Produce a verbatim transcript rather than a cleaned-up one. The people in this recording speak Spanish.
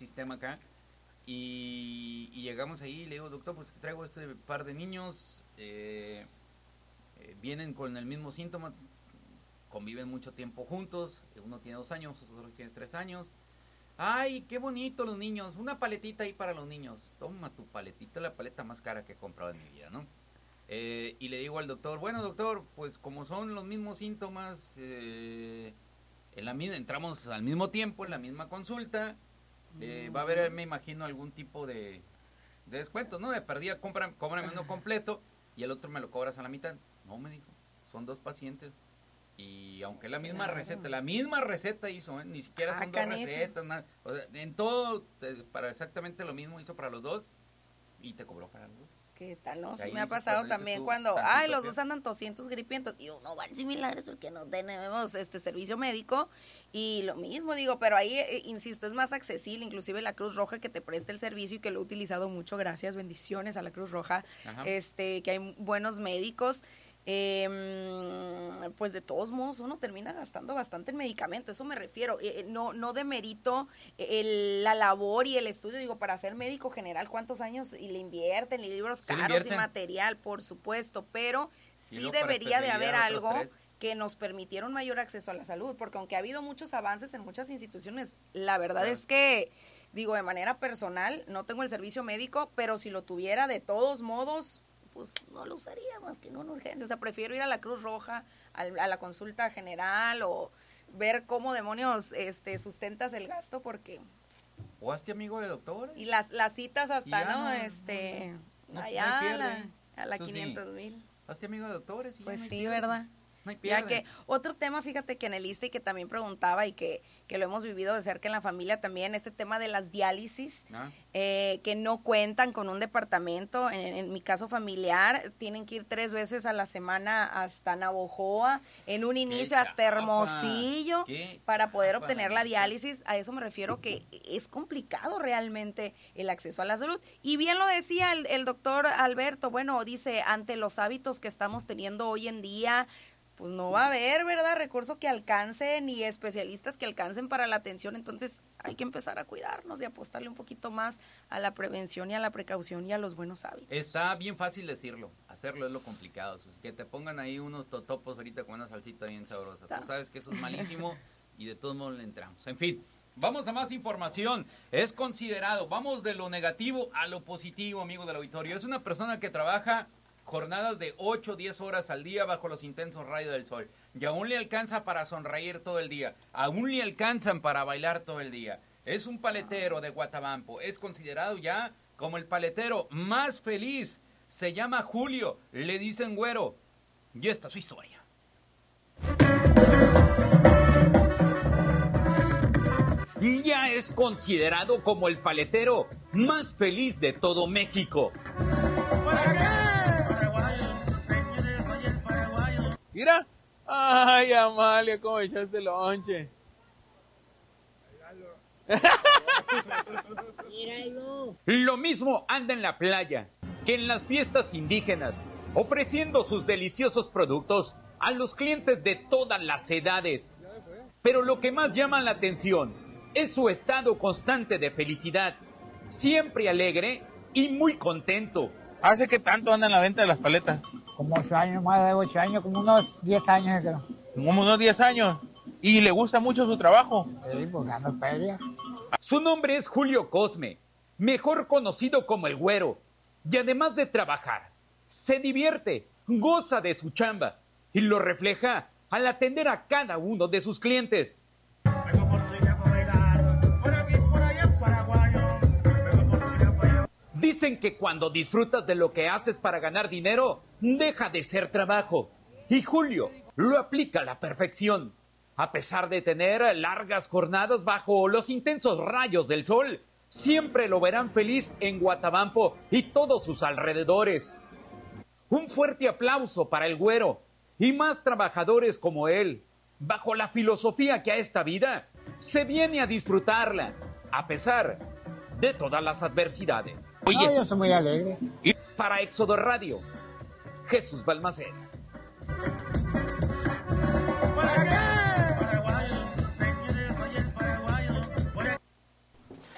sistema acá. Y, y llegamos ahí y le digo, doctor, pues traigo este par de niños, eh, eh, vienen con el mismo síntoma, conviven mucho tiempo juntos, uno tiene dos años, otro tiene tres años. Ay, qué bonito los niños, una paletita ahí para los niños. Toma tu paletita, la paleta más cara que he comprado en mi vida, ¿no? Eh, y le digo al doctor, bueno doctor, pues como son los mismos síntomas, eh, en la, entramos al mismo tiempo, en la misma consulta, eh, va a haber, me imagino, algún tipo de, de descuento, ¿no? Me perdía, cómprame, cómprame uno completo y el otro me lo cobras a la mitad. No, me dijo, son dos pacientes. Y aunque la misma claro. receta, la misma receta hizo, ¿eh? Ni siquiera son ah, dos caneta. recetas, nada. O sea, en todo, para exactamente lo mismo hizo para los dos y te cobró para los dos. ¿Qué tal? No? Sí, me ha pasado también cuando, ay, los dos andan tosientos, gripientos, y uno va al similares porque no tenemos este servicio médico, y lo mismo digo, pero ahí, eh, insisto, es más accesible, inclusive la Cruz Roja que te presta el servicio y que lo he utilizado mucho, gracias, bendiciones a la Cruz Roja, Ajá. este que hay buenos médicos. Eh, pues de todos modos uno termina gastando bastante en medicamento, eso me refiero, eh, no no demerito el, la labor y el estudio, digo, para ser médico general, ¿cuántos años y le invierten, y libros ¿Sí caros y material, por supuesto, pero sí debería de haber algo tres. que nos permitiera un mayor acceso a la salud, porque aunque ha habido muchos avances en muchas instituciones, la verdad claro. es que, digo, de manera personal, no tengo el servicio médico, pero si lo tuviera, de todos modos, pues no lo usaría más que en una urgencia. O sea, prefiero ir a la Cruz Roja, a, a la consulta general, o ver cómo demonios este sustentas el gasto, porque... ¿O hazte amigo de doctores? Y las las citas hasta, ¿no? no este no, allá no a la, a la quinientos mil. Sí. Hazte amigo de doctores. Y pues no sí, pierde. ¿verdad? No ya que otro tema, fíjate que anhelista y que también preguntaba y que, que lo hemos vivido de cerca en la familia también, este tema de las diálisis, ah. eh, que no cuentan con un departamento. En, en mi caso familiar, tienen que ir tres veces a la semana hasta Navojoa, en un inicio hasta Hermosillo, para poder obtener la diálisis. A eso me refiero, que es complicado realmente el acceso a la salud. Y bien lo decía el, el doctor Alberto, bueno, dice, ante los hábitos que estamos teniendo hoy en día, pues no va a haber, ¿verdad?, recursos que alcancen y especialistas que alcancen para la atención. Entonces hay que empezar a cuidarnos y apostarle un poquito más a la prevención y a la precaución y a los buenos hábitos. Está bien fácil decirlo, hacerlo es lo complicado. Que te pongan ahí unos totopos ahorita con una salsita bien sabrosa. Está. Tú sabes que eso es malísimo y de todos modos le entramos. En fin, vamos a más información. Es considerado, vamos de lo negativo a lo positivo, amigo del auditorio. Es una persona que trabaja jornadas de ocho, diez horas al día bajo los intensos rayos del sol. Y aún le alcanza para sonreír todo el día. Aún le alcanzan para bailar todo el día. Es un paletero de Guatabampo. Es considerado ya como el paletero más feliz. Se llama Julio. Le dicen güero. Y esta es su historia. Ya es considerado como el paletero más feliz de todo México. Mira, ay, Amalia, cómo echaste lonche. Lo mismo anda en la playa que en las fiestas indígenas, ofreciendo sus deliciosos productos a los clientes de todas las edades. Pero lo que más llama la atención es su estado constante de felicidad, siempre alegre y muy contento. ¿Hace qué tanto anda en la venta de las paletas? Como ocho años, más de ocho años, como unos diez años creo. Como unos diez años. ¿Y le gusta mucho su trabajo? Sí, pues gana feria. Su nombre es Julio Cosme, mejor conocido como el Güero. Y además de trabajar, se divierte, goza de su chamba y lo refleja al atender a cada uno de sus clientes. Dicen que cuando disfrutas de lo que haces para ganar dinero, deja de ser trabajo. Y Julio lo aplica a la perfección. A pesar de tener largas jornadas bajo los intensos rayos del sol, siempre lo verán feliz en Guatabampo y todos sus alrededores. Un fuerte aplauso para el Güero y más trabajadores como él, bajo la filosofía que a esta vida se viene a disfrutarla, a pesar de todas las adversidades. Oye, no, yo soy muy alegre. Y para Éxodo Radio, Jesús Balmaceda.